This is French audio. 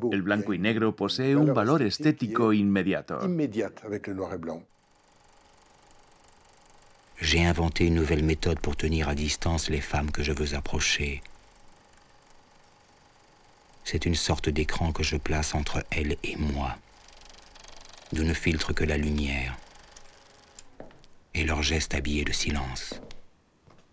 El blanco y negro posee un valor estético inmediato. J'ai inventé une nouvelle méthode pour tenir à distance les femmes que je veux approcher. C'est une sorte d'écran que je place entre elles et moi, d'où ne filtre que la lumière et leurs gestes habillés de silence.